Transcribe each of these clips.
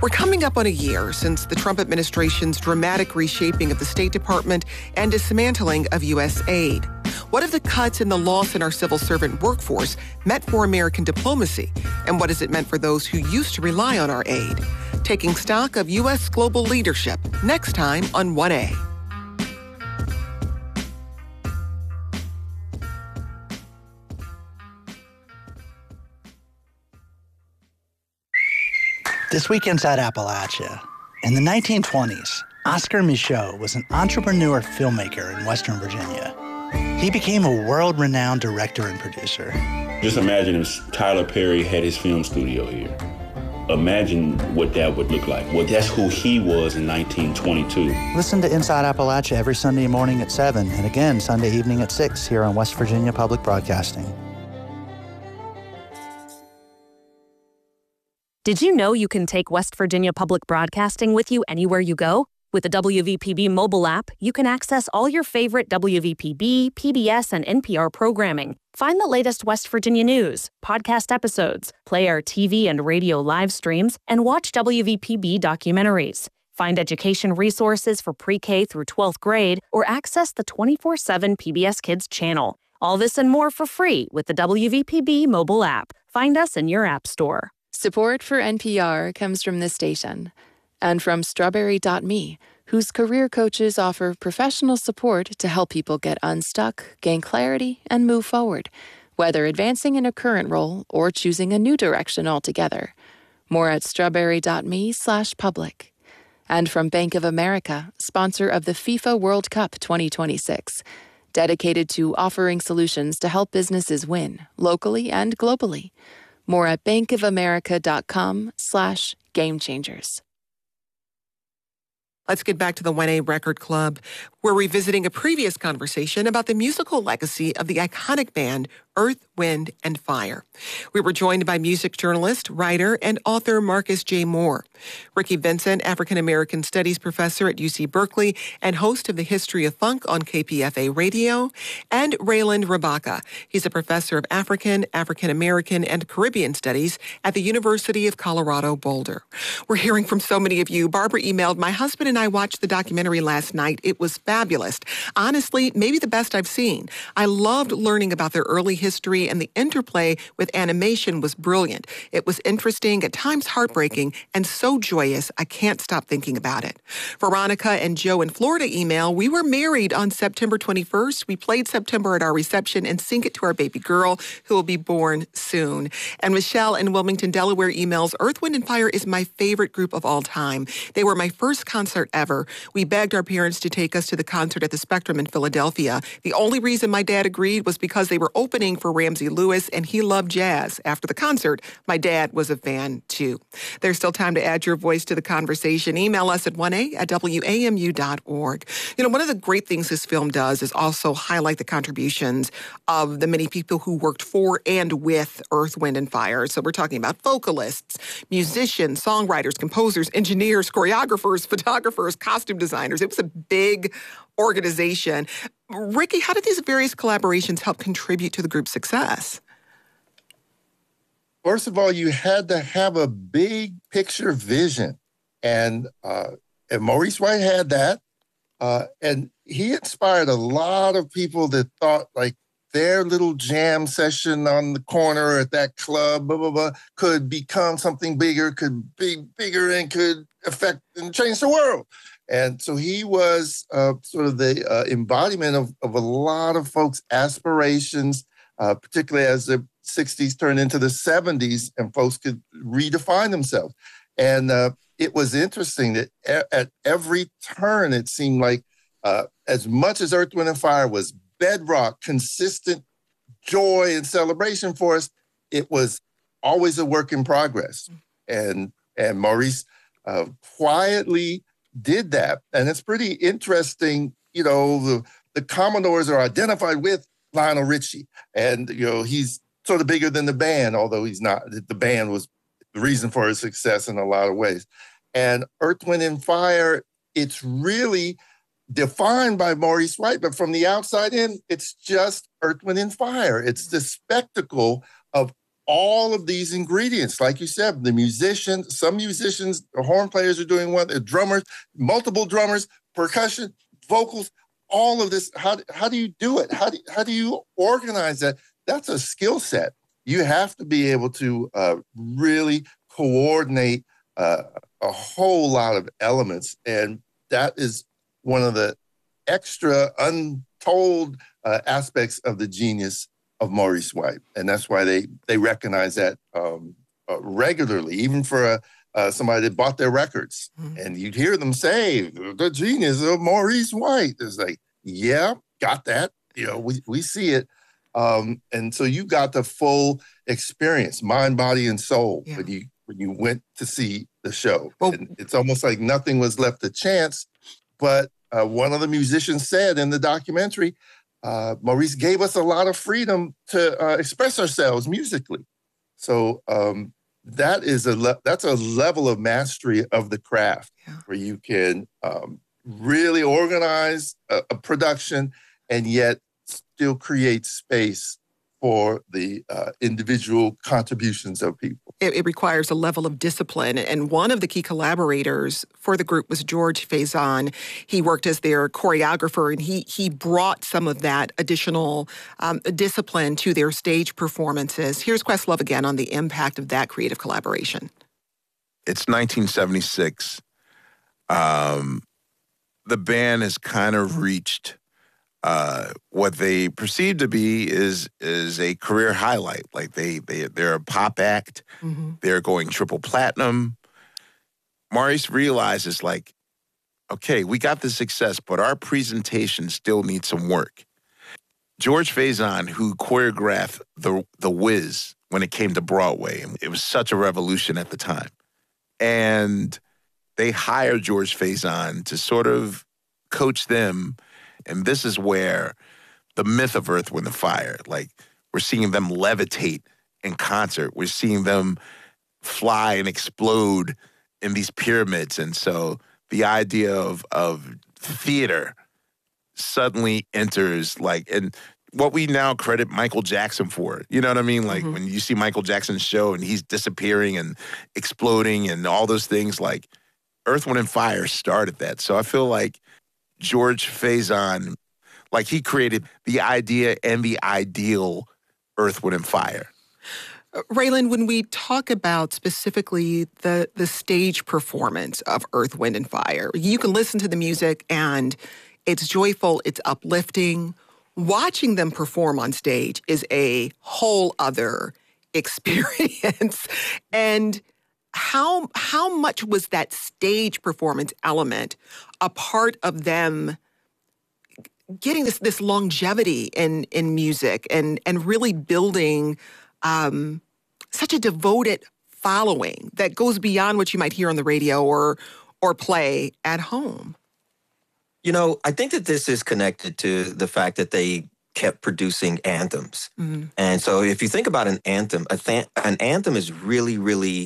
We're coming up on a year since the Trump administration's dramatic reshaping of the State Department and dismantling of U.S. aid. What have the cuts and the loss in our civil servant workforce meant for American diplomacy? And what has it meant for those who used to rely on our aid? Taking stock of U.S. global leadership next time on 1A. This week inside Appalachia. In the 1920s, Oscar Micheaux was an entrepreneur filmmaker in Western Virginia. He became a world-renowned director and producer. Just imagine if Tyler Perry had his film studio here. Imagine what that would look like. Well, that's who he was in 1922. Listen to Inside Appalachia every Sunday morning at 7 and again Sunday evening at 6 here on West Virginia Public Broadcasting. Did you know you can take West Virginia Public Broadcasting with you anywhere you go? With the WVPB mobile app, you can access all your favorite WVPB, PBS, and NPR programming. Find the latest West Virginia news, podcast episodes, play our TV and radio live streams, and watch WVPB documentaries. Find education resources for pre-K through 12th grade or access the 24/7 PBS Kids channel. All this and more for free with the WVPB mobile app. Find us in your app store. Support for NPR comes from this station and from Strawberry.me, whose career coaches offer professional support to help people get unstuck, gain clarity, and move forward, whether advancing in a current role or choosing a new direction altogether. More at strawberry.me/public. And from Bank of America, sponsor of the FIFA World Cup 2026, dedicated to offering solutions to help businesses win, locally and globally. More at bankofamerica.com/gamechangers. Let's get back to the 1A Record Club. We're revisiting a previous conversation about the musical legacy of the iconic band Earth, Wind, and Fire. We were joined by music journalist, writer, and author Marcus J. Moore. Ricky Vincent, African-American Studies professor at UC Berkeley and host of The History of Funk on KPFA Radio. And Rayland Rabaka. He's a professor of African-American, and Caribbean Studies at the University of Colorado Boulder. We're hearing from so many of you. Barbara emailed, "My husband and I watched the documentary last night. It was fabulous. Honestly, maybe the best I've seen. I loved learning about their early history, and the interplay with animation was brilliant. It was interesting, at times heartbreaking, and so joyous, I can't stop thinking about it." Veronica and Joe in Florida email, "We were married on September 21st. We played September at our reception and sing it to our baby girl, who will be born soon." And Michelle in Wilmington, Delaware emails, "Earth, Wind, and Fire is my favorite group of all time. They were my first concert ever. We begged our parents to take us to the concert at the Spectrum in Philadelphia. The only reason my dad agreed was because they were opening for Ramsey Lewis, and he loved jazz. After the concert, my dad was a fan too." There's still time to add your voice to the conversation. Email us at 1a@wamu.org. You know, one of the great things this film does is also highlight the contributions of the many people who worked for and with Earth, Wind, and Fire. So we're talking about vocalists, musicians, songwriters, composers, engineers, choreographers, photographers, costume designers. It was a big organization. Ricky, how did these various collaborations help contribute to the group's success? First of all, you had to have a big picture vision. And Maurice White had that. And he inspired a lot of people that thought like their little jam session on the corner at that club, blah, blah, blah, could become something bigger, could be bigger, and could affect and change the world. And so he was sort of the embodiment of a lot of folks' aspirations, particularly as the 60s turned into the 70s and folks could redefine themselves. And it was interesting that at every turn, it seemed like as much as Earth, Wind, and Fire was bedrock, consistent joy and celebration for us, it was always a work in progress. And Maurice quietly did that. And it's pretty interesting, you know, the Commodores are identified with Lionel Richie. And, you know, he's sort of bigger than the band, although he's not. The band was the reason for his success in a lot of ways. And Earth, Wind, and Fire, it's really defined by Maurice White, but from the outside in, it's just Earth, Wind, and Fire. It's the spectacle of all of these ingredients, like you said, the musicians, some musicians, the horn players are doing one, the drummers, multiple drummers, percussion, vocals, all of this. How do you do it? How do you organize that? That's a skill set. You have to be able to really coordinate a whole lot of elements. And that is one of the extra untold aspects of the genius of Maurice White. And that's why they recognize that regularly, even for somebody that bought their records. Mm-hmm. And you'd hear them say, the genius of Maurice White. It's like, yeah, got that. We see it. And so you got the full experience, mind, body, and soul, when you went to see the show. Well, and it's almost like nothing was left to chance. But one of the musicians said in the documentary, Maurice gave us a lot of freedom to express ourselves musically. So that's a level of mastery of the craft where you can really organize a production and yet still create space for the individual contributions of people. It requires a level of discipline. And one of the key collaborators for the group was George Faison. He worked as their choreographer, and he brought some of that additional discipline to their stage performances. Here's Questlove again on the impact of that creative collaboration. It's 1976. The band has kind of reached what they perceive to be is a career highlight. Like they're a pop act. Mm-hmm. They're going triple platinum. Maurice realizes, like, okay, we got the success, but our presentation still needs some work. George Faison, who choreographed the Wiz when it came to Broadway, it was such a revolution at the time. And they hired George Faison to sort of coach them. And this is where the myth of Earth, Wind & Fire, like, we're seeing them levitate in concert. We're seeing them fly and explode in these pyramids. And so the idea of theater suddenly enters, like, and what we now credit Michael Jackson for. You know what I mean? Like, when you see Michael Jackson's show and he's disappearing and exploding and all those things, like, Earth, Wind & Fire started that. So I feel like George Faison, like, he created the idea and the ideal Earth, Wind & Fire. Raylan, when we talk about specifically the stage performance of Earth, Wind & Fire, you can listen to the music and it's joyful, it's uplifting. Watching them perform on stage is a whole other experience. And how much was that stage performance element a part of them getting this longevity in music and really building such a devoted following that goes beyond what you might hear on the radio or play at home? I think that this is connected to the fact that they kept producing anthems. Mm-hmm. And so if you think about an anthem, an anthem is really, really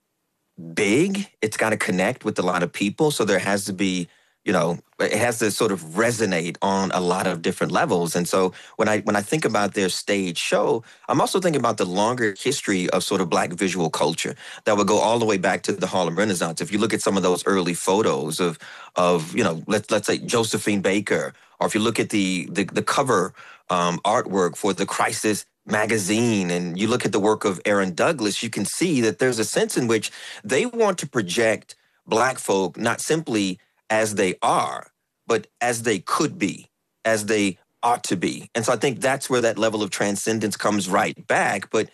big. It's got to connect with a lot of people. So there has to be, it has to sort of resonate on a lot of different levels. And so when I think about their stage show, I'm also thinking about the longer history of sort of Black visual culture that would go all the way back to the Harlem Renaissance. If you look at some of those early photos of let's say Josephine Baker, or if you look at the cover artwork for The Crisis magazine, and you look at the work of Aaron Douglas, you can see that there's a sense in which they want to project Black folk not simply as they are, but as they could be, as they ought to be. And so I think that's where that level of transcendence comes right back. But,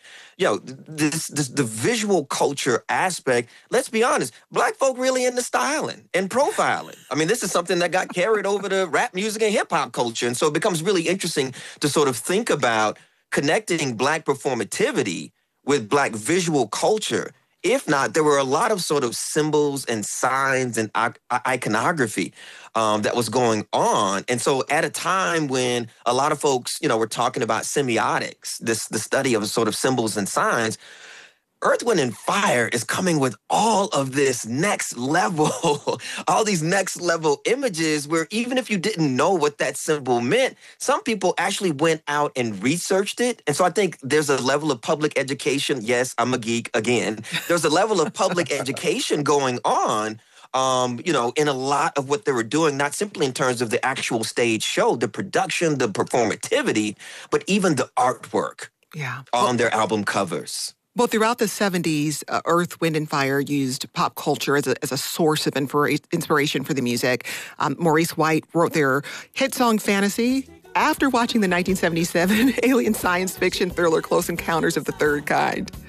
the visual culture aspect, let's be honest, Black folk really into styling and profiling. I mean, this is something that got carried over to rap music and hip hop culture. And so it becomes really interesting to sort of think about connecting Black performativity with Black visual culture. If not, there were a lot of sort of symbols and signs and iconography that was going on. And so at a time when a lot of folks, were talking about semiotics, the study of sort of symbols and signs, Earth, Wind, and Fire is coming with all of this next level, all these next level images where even if you didn't know what that symbol meant, some people actually went out and researched it. And so I think there's a level of public education. Yes, I'm a geek again. There's a level of public education going on, in a lot of what they were doing, not simply in terms of the actual stage show, the production, the performativity, but even the artwork on their album covers. Well, throughout the 70s, Earth, Wind, and Fire used pop culture as a source of inspiration for the music. Maurice White wrote their hit song Fantasy after watching the 1977 alien science fiction thriller Close Encounters of the Third Kind.